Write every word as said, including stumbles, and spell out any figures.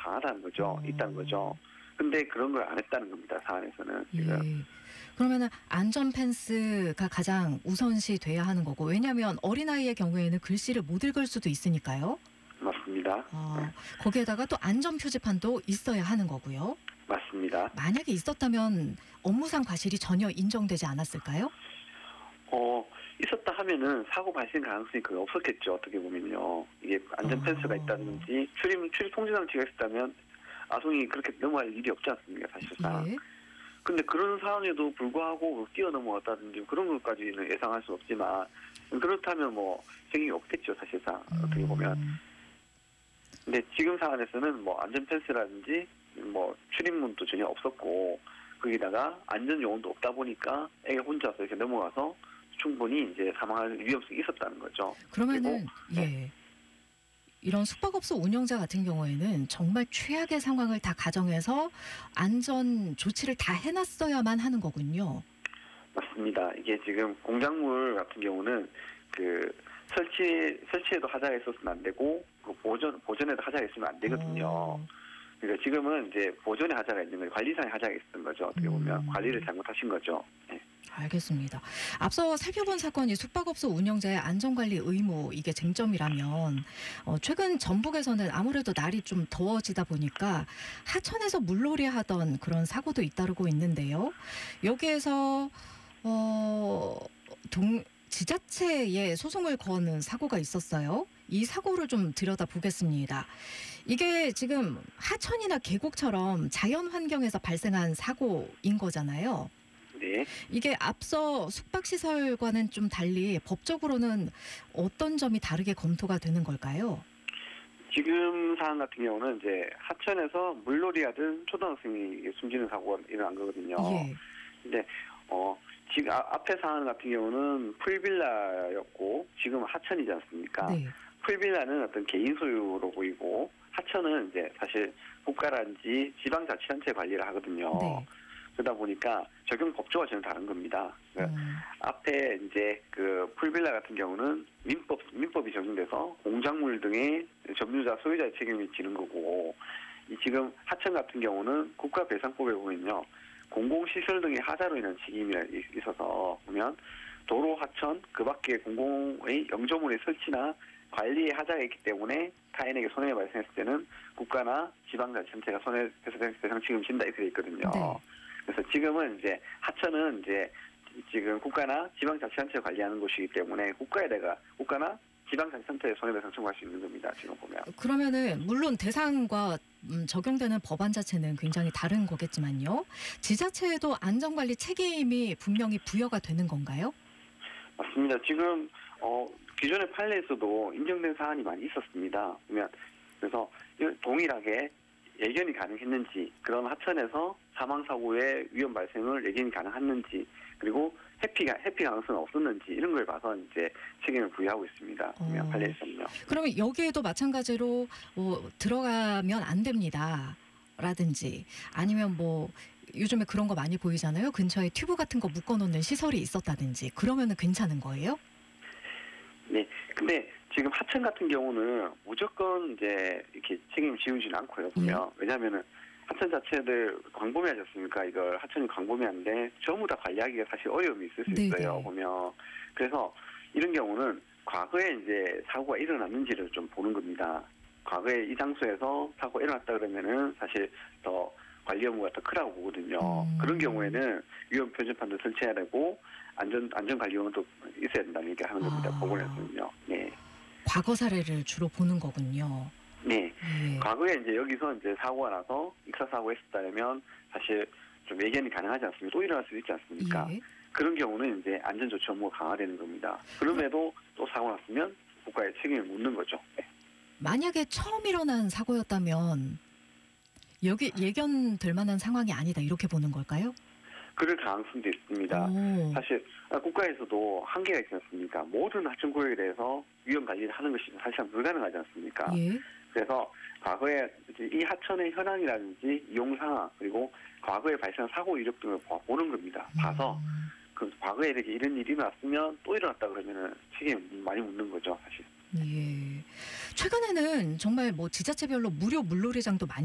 강하다는 거죠. 어. 있다는 거죠. 근데 그런 걸 안 했다는 겁니다. 사안에서는 지금. 예. 그러면은 안전 펜스가 가장 우선시 돼야 하는 거고, 왜냐하면 어린아이의 경우에는 글씨를 못 읽을 수도 있으니까요. 맞습니다. 어, 네. 거기에다가 또 안전 표지판도 있어야 하는 거고요. 맞습니다. 만약에 있었다면 업무상 과실이 전혀 인정되지 않았을까요? 어, 있었다 하면은 사고 발생 가능성이 거의 없었겠죠. 어떻게 보면요. 이게 안전 펜스가 어. 있다든지 출입 출입 통제 장치가 있었다면 아동이 그렇게 넘어갈 일이 없지 않습니까, 사실상. 예. 근데 그런 상황에도 불구하고 뛰어넘어갔다든지 그런 것까지는 예상할 수 없지만, 그렇다면 뭐 책임이 없겠죠, 사실상. 어떻게 보면. 음. 근데 지금 사안에서는 뭐 안전 펜스라든지 뭐 출입문도 전혀 없었고, 거기다가 안전 요원도 없다 보니까 애가 혼자서 이렇게 넘어가서 충분히 이제 사망할 위험성이 있었다는 거죠. 그러면은 그리고, 예. 이런 숙박업소 운영자 같은 경우에는 정말 최악의 상황을 다 가정해서 안전 조치를 다 해놨어야만 하는 거군요. 맞습니다. 이게 지금 공작물 같은 경우는 그 설치 설치에도 하자가 있었으면 안 되고, 그 보존 보존에도 하자가 있으면 안 되거든요. 어. 그러니까 지금은 이제 보존에 하자가 있는 거예요. 관리상에 하자가 있었던 거죠. 어떻게 보면 음. 관리를 잘못하신 거죠. 네. 알겠습니다. 앞서 살펴본 사건이 숙박업소 운영자의 안전관리 의무, 이게 쟁점이라면 어, 최근 전북에서는 아무래도 날이 좀 더워지다 보니까 하천에서 물놀이 하던 그런 사고도 잇따르고 있는데요. 여기에서 어, 동, 지자체에 소송을 거는 사고가 있었어요. 이 사고를 좀 들여다보겠습니다. 이게 지금 하천이나 계곡처럼 자연 환경에서 발생한 사고인 거잖아요. 네. 이게 앞서 숙박시설과는 좀 달리 법적으로는 어떤 점이 다르게 검토가 되는 걸까요? 지금 사안 같은 경우는 이제 하천에서 물놀이 하던 초등학생이 숨지는 사고가 일어난 거거든요. 예. 근데 어 지금 아, 앞에 사안 같은 경우는 풀빌라였고 지금 하천이지 않습니까? 네. 풀빌라는 어떤 개인 소유로 보이고, 하천은 이제 사실 국가라든지 지방자치단체 관리를 하거든요. 네. 그러다 보니까 적용 법조가 전혀 다른 겁니다. 그러니까 음. 앞에 이제 그 풀빌라 같은 경우는 민법 민법이 적용돼서 공작물 등의 점유자 소유자의 책임이 지는 거고, 이 지금 하천 같은 경우는 국가배상법에 보면요, 공공시설 등의 하자로 인한 책임이 있어서 보면 도로, 하천, 그 밖에 공공의 영조물의 설치나 관리의 하자가 있기 때문에 타인에게 손해가 발생했을 때는 국가나 지방자치단체가 손해배상 책임을 진다 이렇게 돼 있거든요. 네. 그래서 지금은 이제 하천은 이제 지금 국가나 지방자치단체가 관리하는 곳이기 때문에 국가에다가 국가나 지방자치단체에 손해배상 청구할 수 있는 겁니다. 지금 보면. 그러면은 물론 대상과 음, 적용되는 법안 자체는 굉장히 다른 거겠지만요. 지자체에도 안전관리 책임이 분명히 부여가 되는 건가요? 맞습니다. 지금 어, 기존의 판례에서도 인정된 사안이 많이 있었습니다. 그러면 그래서 동일하게 예견이 가능했는지, 그런 하천에서 사망 사고의 위험 발생을 예견이 가능했는지, 그리고 해피 해피 가능성은 없었는지, 이런 걸 봐서 이제 책임을 부여하고 있습니다. 그러면 어. 판례에서는요. 그러면 여기에도 마찬가지로 뭐 들어가면 안 됩니다. 라든지 아니면 뭐 요즘에 그런 거 많이 보이잖아요. 근처에 튜브 같은 거 묶어놓는 시설이 있었다든지, 그러면은 괜찮은 거예요? 네. 근데 지금 하천 같은 경우는 무조건 이제 이렇게 책임을 지우지는 않고요. 보면 예. 왜냐하면은 하천 자체들 광범위하지 않습니까? 이걸 하천이 광범위한데 전부 다 관리하기가 사실 어려움이 있을 수 네네. 있어요. 보면 그래서 이런 경우는 과거에 이제 사고가 일어났는지를 좀 보는 겁니다. 과거에 이 장소에서 사고가 일어났다 그러면은 사실 더 관리 업무가 더 크다고 보거든요. 음. 그런 경우에는 위험 표지판도 설치해야 되고 안전 안전 관리 요원도 있어야 된다는 얘기 하는 겁니다. 아. 법원에서는요. 네. 과거 사례를 주로 보는 거군요. 네. 예. 과거에 이제 여기서 이제 사고가 나서 익사 사고가 있었다면 사실 좀 예견이 가능하지 않습니까? 또 일어날 수 있지 않습니까? 예. 그런 경우는 이제 안전 조치 업무가 강화되는 겁니다. 그럼에도 또 사고 났으면 국가에 책임을 묻는 거죠. 네. 만약에 처음 일어난 사고였다면 여기 예견될 만한 상황이 아니다, 이렇게 보는 걸까요? 그럴 가능성도 있습니다. 오. 사실 국가에서도 한계가 있지 않습니까? 모든 하천구역에 대해서 위험 관리를 하는 것이 사실상 불가능하지 않습니까? 예. 그래서 과거에 이 하천의 현황이라든지 이용 상황, 그리고 과거에 발생한 사고 이력 등을 보는 겁니다. 봐서 음. 그 과거에 이렇게 이런 일이 일어났으면 또 일어났다 그러면은 책임 많이 묻는 거죠, 사실. 예. 최근에는 정말 뭐 지자체별로 무료 물놀이장도 많이